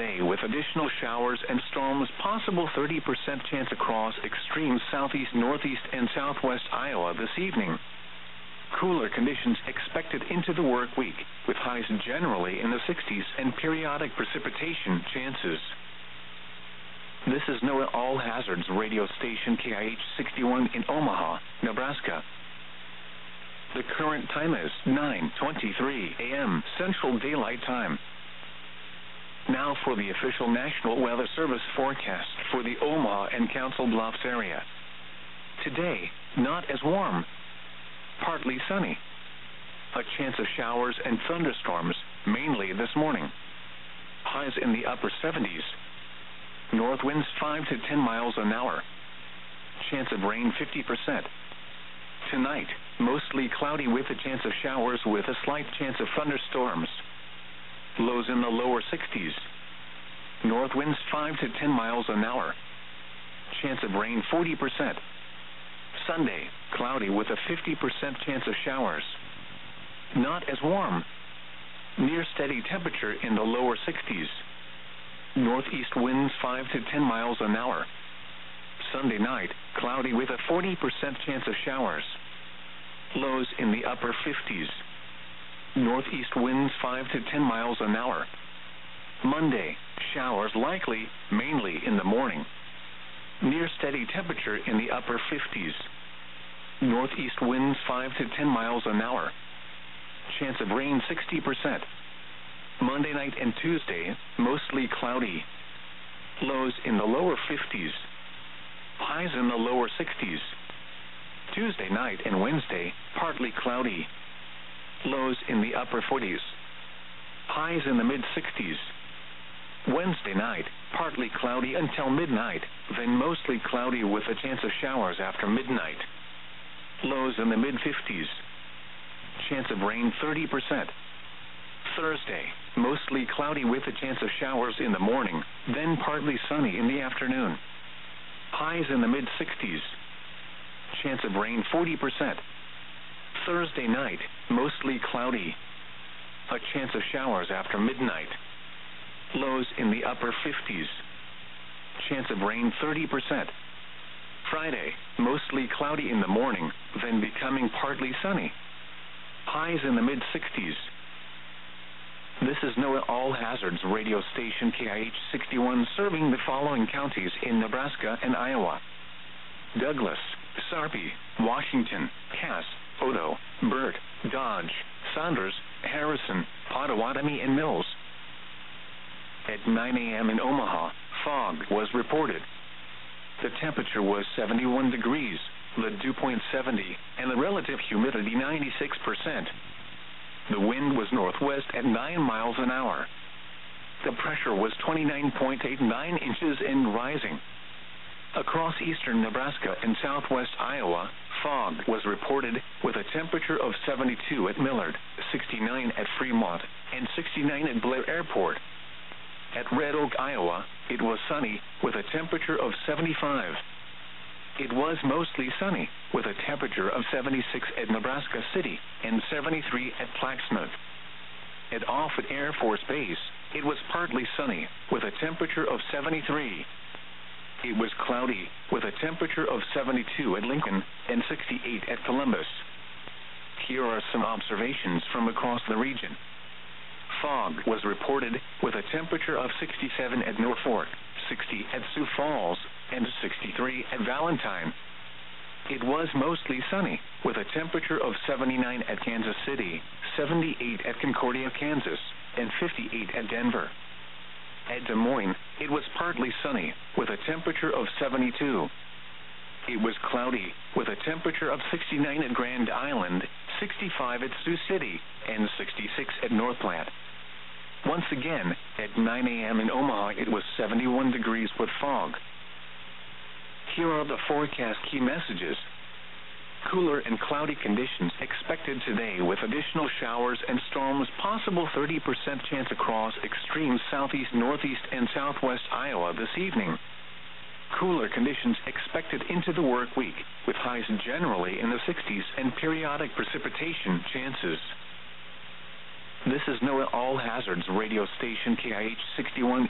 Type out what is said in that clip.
today with additional showers and storms, possible 30% chance across extreme southeast, northeast, and southwest Iowa this evening. Cooler conditions expected into the work week, with highs generally in the 60s and periodic precipitation chances. This is NOAA All Hazards radio station KIH 61 in Omaha, Nebraska. The current time is 9:23 a.m. Central Daylight Time. Now for the official National Weather Service forecast for the Omaha and Council Bluffs area. Today, not as warm. Partly sunny. A chance of showers and thunderstorms, mainly this morning. Highs in the upper 70s. North winds 5 to 10 miles an hour. Chance of rain 50%. Tonight, mostly cloudy with a chance of showers with a slight chance of thunderstorms. Lows in the lower 60s. North winds 5 to 10 miles an hour. Chance of rain 40%. Sunday, cloudy with a 50% chance of showers. Not as warm. Near steady temperature in the lower 60s. Northeast winds 5 to 10 miles an hour. Sunday night, cloudy with a 40% chance of showers. Lows in the upper 50s. Northeast winds 5 to 10 miles an hour. Monday, showers likely, mainly in the morning. Near steady temperature in the upper 50s. Northeast winds 5 to 10 miles an hour. Chance of rain 60%. Monday night and Tuesday, mostly cloudy. Lows in the lower 50s. Highs in the lower 60s. Tuesday night and Wednesday, partly cloudy. Lows in the upper 40s. Highs in the mid-60s. Wednesday night, partly cloudy until midnight, then mostly cloudy with a chance of showers after midnight. Lows in the mid-50s. Chance of rain 30%. Thursday, mostly cloudy with a chance of showers in the morning, then partly sunny in the afternoon. Highs in the mid-60s. Chance of rain 40%. Thursday night, mostly cloudy. A chance of showers after midnight. Lows in the upper 50s. Chance of rain 30%. Friday, mostly cloudy in the morning, then becoming partly sunny. Highs in the mid-60s. This is NOAA All Hazards radio station KIH 61 serving the following counties in Nebraska and Iowa: Douglas, Sarpy, Washington, Cass, Odo, Burt, Dodge, Saunders, Harrison, Pottawatomie, and Mills. At 9 a.m. in Omaha, fog was reported. The temperature was 71 degrees, the dew point 70, and the relative humidity 96%. The wind was northwest at 9 miles an hour. The pressure was 29.89 inches and rising. Across eastern Nebraska and southwest Iowa, fog was reported with a temperature of 72 at Millard, 69 at Fremont, and 69 at Blair Airport. At Red Oak, Iowa, it was sunny with a temperature of 75. It was mostly sunny with a temperature of 76 at Nebraska City and 73 at Plaxmouth. At Offutt Air Force Base, it was partly sunny with a temperature of 73. It was cloudy with a temperature of 72 at Lincoln and 68 at Columbus. Here are some observations from across the region. Fog was reported with a temperature of 67 at Norfolk, 60 at Sioux Falls, and 63 at Valentine. It was mostly sunny with a temperature of 79 at Kansas City, 78 at Concordia, Kansas, and 58 at Denver. At Des Moines, it was partly sunny with a temperature of 72. It was cloudy with a temperature of 69 at Grand Island, 65 at Sioux City, and 66 at North Platte. Once again, at 9 a.m. in Omaha, it was 71 degrees with fog. Here are the forecast key messages. Cooler and cloudy conditions expected today with additional showers and storms, possible 30% chance across extreme southeast, northeast, and southwest Iowa this evening. Cooler conditions expected into the work week, with highs generally in the 60s and periodic precipitation chances. This is NOAA All Hazards radio station KIH 61